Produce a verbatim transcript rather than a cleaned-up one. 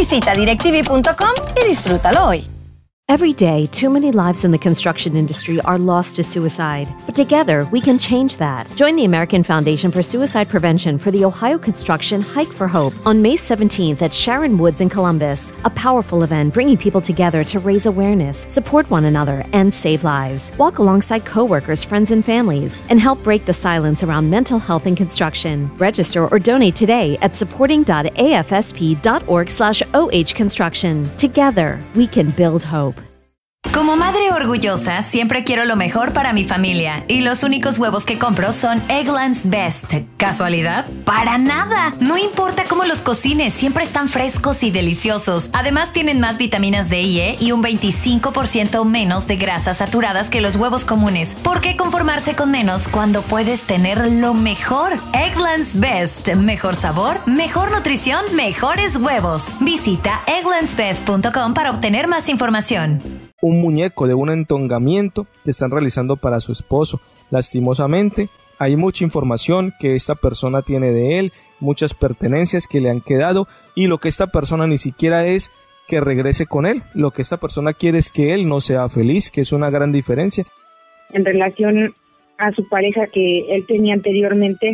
Visita directv punto com y disfrútalo hoy. Every day, too many lives in the construction industry are lost to suicide. But together, we can change that. Join the American Foundation for Suicide Prevention for the Ohio Construction Hike for Hope on May seventeenth at Sharon Woods in Columbus. A powerful event bringing people together to raise awareness, support one another, and save lives. Walk alongside coworkers, friends, and families, and help break the silence around mental health in construction. Register or donate today at supporting.afsp.org slash OH construction. Together, we can build hope. Como madre orgullosa, siempre quiero lo mejor para mi familia. Y los únicos huevos que compro son Eggland's Best. ¿Casualidad? ¡Para nada! No importa cómo los cocines, siempre están frescos y deliciosos. Además, tienen más vitaminas D y E y un veinticinco por ciento menos de grasas saturadas que los huevos comunes. ¿Por qué conformarse con menos cuando puedes tener lo mejor? Eggland's Best. Mejor sabor, mejor nutrición, mejores huevos. Visita egglands best punto com para obtener más información. Un muñeco de un entongamiento que están realizando para su esposo. Lastimosamente, hay mucha información que esta persona tiene de él, muchas pertenencias que le han quedado, y lo que esta persona ni siquiera es que regrese con él. Lo que esta persona quiere es que él no sea feliz, que es una gran diferencia. En relación a su pareja que él tenía anteriormente,